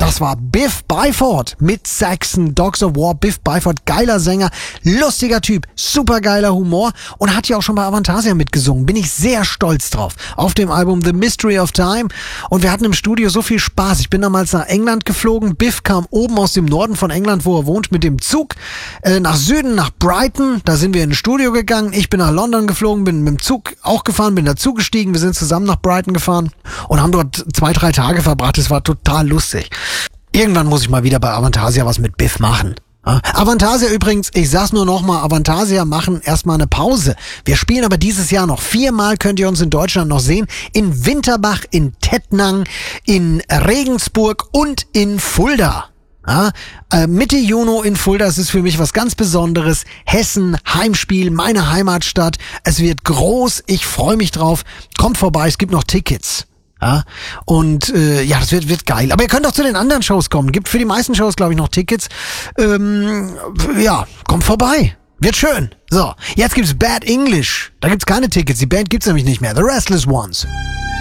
Das war Biff Byford mit Saxon, Dogs of War. Biff Byford, geiler Sänger, lustiger Typ, supergeiler Humor und hat ja auch schon bei Avantasia mitgesungen. Bin ich sehr stolz drauf. Auf dem Album The Mystery of Time. Und wir hatten im Studio so viel Spaß. Ich bin damals nach England geflogen. Biff kam oben aus dem Norden von England, wo er wohnt, mit dem Zug nach Süden, nach Brighton. Da sind wir in ein Studio gegangen. Ich bin nach London geflogen, bin mit dem Zug auch gefahren, bin dazu gestiegen. Wir sind zusammen nach Brighton gefahren und haben dort 2-3 Tage verbracht. Es war total lustig. Irgendwann muss ich mal wieder bei Avantasia was mit Biff machen. Ja? Avantasia übrigens, ich sag's nur nochmal, Avantasia machen erstmal eine Pause. Wir spielen aber dieses Jahr noch 4-mal, könnt ihr uns in Deutschland noch sehen. In Winterbach, in Tettnang, in Regensburg und in Fulda. Ja, Mitte Juni in Fulda, das ist für mich was ganz Besonderes. Hessen, Heimspiel, meine Heimatstadt. Es wird groß, ich freue mich drauf. Kommt vorbei, es gibt noch Tickets. Ja, und ja, das wird geil. Aber ihr könnt auch zu den anderen Shows kommen. Gibt für die meisten Shows, glaube ich, noch Tickets. Ja, kommt vorbei. Wird schön. So, jetzt gibt's Bad English. Da gibt's keine Tickets. Die Band gibt's nämlich nicht mehr. The Restless Ones.